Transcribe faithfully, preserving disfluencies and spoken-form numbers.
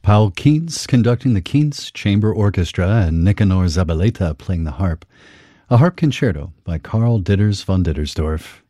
Paul Keynes conducting the Keynes Chamber Orchestra and Nicanor Zabaleta playing the harp. A harp concerto by Karl Ditters von Dittersdorf.